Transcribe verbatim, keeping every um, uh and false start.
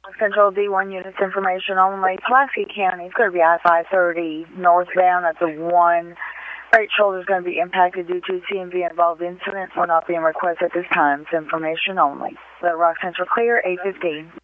Central D one units information only. Pulaski County is going to be I five thirty northbound. That's a one. Right shoulder is going to be impacted due to C M V involved incidents. Will not be in request at this time. It's information only. Little Rock Central clear, eight fifteen.